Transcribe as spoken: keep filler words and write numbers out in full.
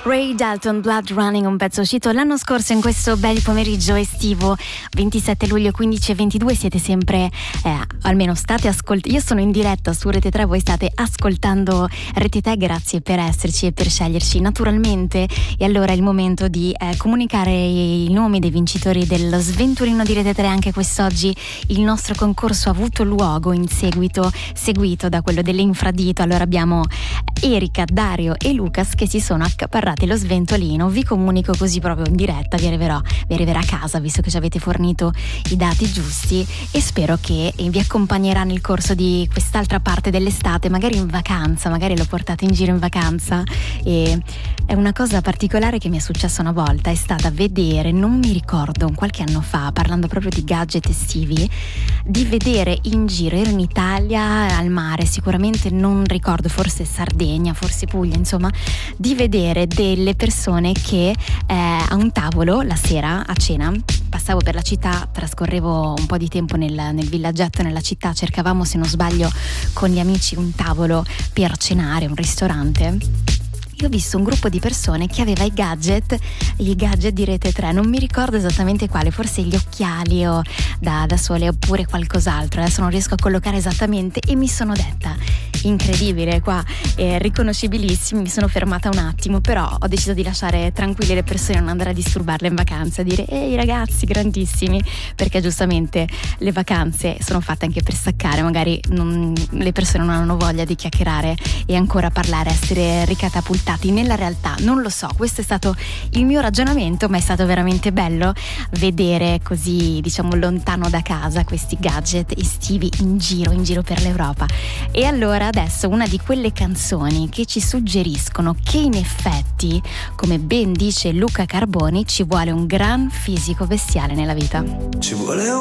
Ray Dalton, Blood Running, un pezzo uscito l'anno scorso in questo bel pomeriggio estivo, ventisette luglio, quindici e ventidue. Siete sempre, eh, almeno state ascoltando, io sono in diretta su Rete tre, voi state ascoltando Rete tre, grazie per esserci e per sceglierci naturalmente. E allora è il momento di eh, comunicare i nomi dei vincitori dello Sventurino di Rete tre. Anche quest'oggi il nostro concorso ha avuto luogo in seguito, seguito da quello dell'infradito. Allora abbiamo Erika, Dario e Lucas che si sono accaparrati lo sventolino. Vi comunico così proprio in diretta, vi arriverò, vi arriverà a casa visto che ci avete fornito i dati giusti, e spero che vi accompagnerà nel corso di quest'altra parte dell'estate, magari in vacanza, magari lo portate in giro in vacanza. E è una cosa particolare che mi è successa una volta, è stata vedere, non mi ricordo, qualche anno fa, parlando proprio di gadget estivi, di vedere in giro, ero in Italia al mare, sicuramente non ricordo, forse Sardegna, forse Puglia, insomma, di vedere delle persone che eh, a un tavolo la sera a cena, passavo per la città, trascorrevo un po' di tempo nel, nel villaggetto nella città, cercavamo, se non sbaglio, con gli amici un tavolo per cenare, un ristorante. Io ho visto un gruppo di persone che aveva i gadget, i gadget di Rete tre, non mi ricordo esattamente quale, forse gli occhiali o da, da sole oppure qualcos'altro, adesso non riesco a collocare esattamente, e mi sono detta, incredibile qua, eh, riconoscibilissimi, mi sono fermata un attimo, però ho deciso di lasciare tranquille le persone, non andare a disturbarle in vacanza, a dire ehi ragazzi grandissimi, perché giustamente le vacanze sono fatte anche per staccare, magari non, le persone non hanno voglia di chiacchierare e ancora parlare, essere ricatapultati nella realtà, non lo so, questo è stato il mio ragionamento, ma è stato veramente bello vedere così, diciamo, lontano da casa questi gadget estivi in giro, in giro per l'Europa. E allora adesso una di quelle canzoni che ci suggeriscono che in effetti, come ben dice Luca Carboni, ci vuole un gran fisico bestiale nella vita. Ci vuole